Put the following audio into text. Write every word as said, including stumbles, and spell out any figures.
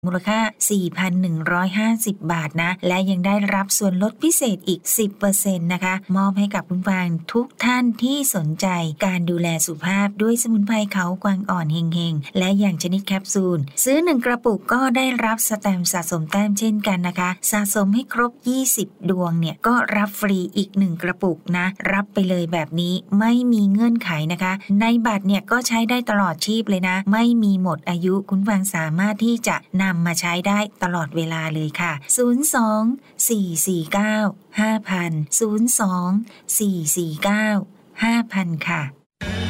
มูลค่า สี่พันหนึ่งร้อยห้าสิบ บาทนะและยังได้รับส่วนลดพิเศษอีก สิบเปอร์เซ็นต์ นะคะมอบให้กับคุณฟังทุกท่านที่สนใจการดูแลสุขภาพด้วยสมุนไพรเขากวางอ่อนเฮงๆและอย่างชนิดแคปซูลซื้อหนึ่งกระปุกก็ได้รับสแตมป์สะสมแต้มเช่นกันนะคะสะสมให้ครบยี่สิบดวงเนี่ยก็รับฟรีอีกหนึ่งกระปุกนะรับไปเลยแบบนี้ไม่มีเงื่อนไขนะคะในบัตรเนี่ยก็ใช้ได้ตลอดชีพเลยนะไม่มีหมดอายุคุณฟังสามารถที่จะนำมาใช้ได้ตลอดเวลาเลยค่ะศูนย์ สอง สี่ สี่ เก้า ห้า ศูนย์ ศูนย์ ศูนย์ สอง สี่ สี่ เก้า ห้า ศูนย์ ศูนย์ค่ะ